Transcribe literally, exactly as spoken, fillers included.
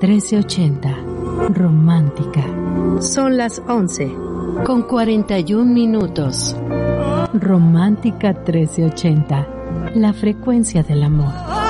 trece ochenta. Romántica. Son las once. Con cuarenta y un minutos. Romántica trece ochenta. La frecuencia del amor.